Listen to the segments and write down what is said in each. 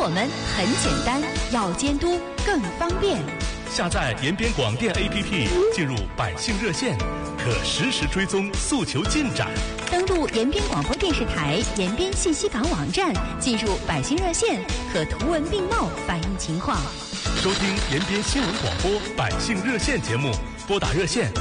我们很简单，要监督更方便。 下载延边广电 APP， 进入百姓热线，可实时追踪诉求进展。 登录延边广播电视台延边信息港网站，进入百姓热线，可图文并茂反映情况。 收听延边新闻广播百姓热线节目，拨打热线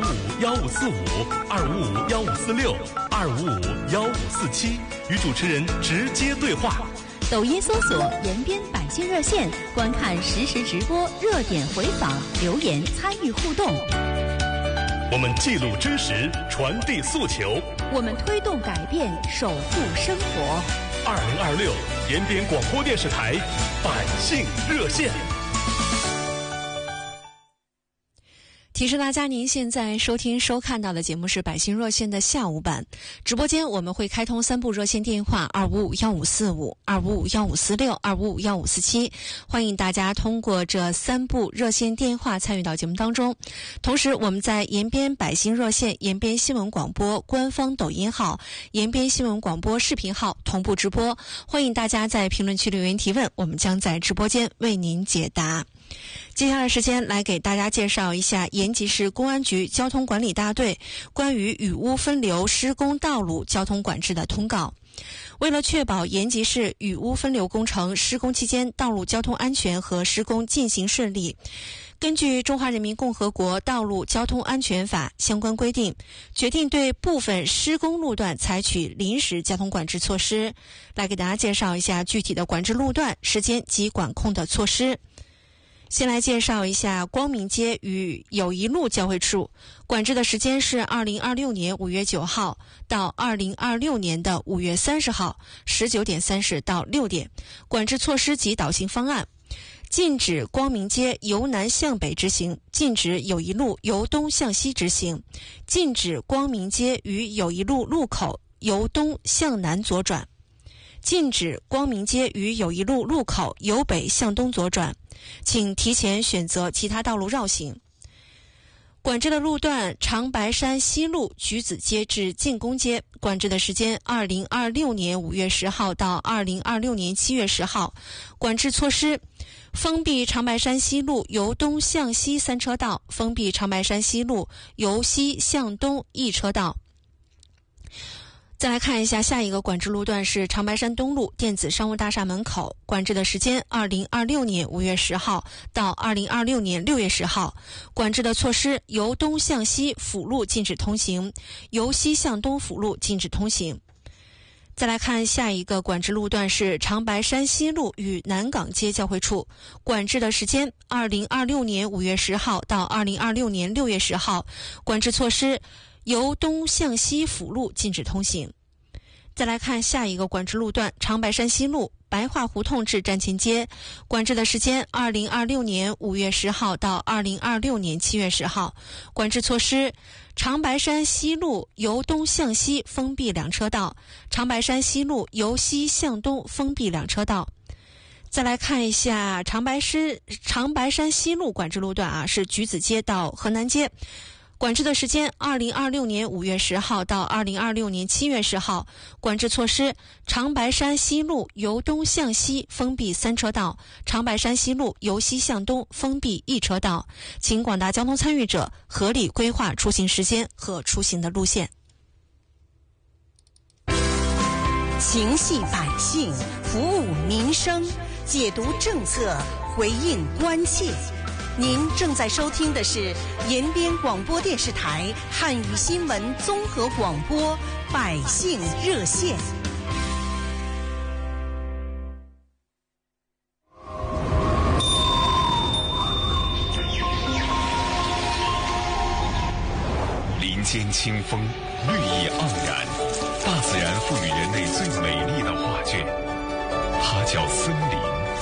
255-1545、255-1546、255-1547，与主持人直接对话。 抖音搜索延边百姓热线，观看实时直播、热点回访、留言参与互动。 我们记录真实，传递诉求， 我们推动改变，守护生活。 2026延边广播电视台百姓热线。 提示大家，您现在收听收看到的节目是百姓热线的下午版直播间，我们会开通3部热线电话255-1545、255-1546、255-1547，欢迎大家通过这3部热线电话参与到节目当中。同时，我们在延边百姓热线、延边新闻广播官方抖音号、延边新闻广播视频号同步直播，欢迎大家在评论区留言提问，我们将在直播间为您解答。接下来时间来给大家介绍一下延吉市公安局交通管理大队关于雨污分流施工道路交通管制的通告。为了确保延吉市雨污分流工程施工期间道路交通安全和施工进行顺利，根据《中华人民共和国道路交通安全法》相关规定，决定对部分施工路段采取临时交通管制措施。来给大家介绍一下具体的管制路段、时间及管控的措施。先来介绍一下光明街与友谊路交汇处，管制的时间是2026年5月9号到2026年的5月30号19点30到6点。管制措施及导行方案：禁止光明街由南向北直行，禁止友谊路由东向西直行，禁止光明街与友谊路路口由东向南左转，禁止光明街与友谊路路口由北向东左转，请提前选择其他道路绕行。管制的路段：长白山西路橘子街至进宫街，管制的时间2026年5月10号到2026年7月10号。管制措施：封闭长白山西路由东向西3车道，封闭长白山西路由西向东1车道。再来看一下下一个管制路段是长白山东路电子商务大厦门口，管制的时间2026年5月10号到2026年6月10号。管制的措施：由东向西辅路禁止通行，由西向东辅路禁止通行。再来看下一个管制路段是长白山西路与南港街交汇处，管制的时间2026年5月10号到2026年6月10号。管制措施：由东向西辅路禁止通行。再来看下一个管制路段：长白山西路白桦胡同至站前街，管制的时间2026年5月10号到2026年7月10号。管制措施：长白山西路由东向西封闭2车道，长白山西路由西向东封闭2车道。再来看一下长白山西路管制路段是橘子街到河南街，管制的时间2026年5月10号到2026年7月10号。管制措施：长白山西路由东向西封闭3车道，长白山西路由西向东封闭1车道。请广大交通参与者合理规划出行时间和出行的路线。 情系百姓，服务民生，解读政策，回应关切。您正在收听的是延边广播电视台汉语新闻综合广播百姓热线。 林间清风，绿意盎然，大自然赋予人类最美丽的画卷，它叫森林。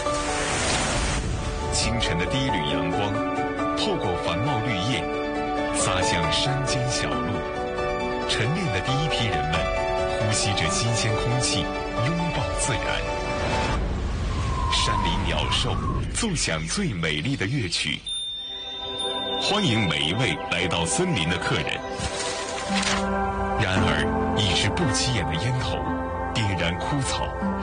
清晨的第一缕阳光透过繁茂绿叶洒向山间小路，晨练的第一批人们呼吸着新鲜空气，拥抱自然。山里鸟兽奏响最美丽的乐曲，欢迎每一位来到森林的客人。然而一支不起眼的烟头点燃枯草，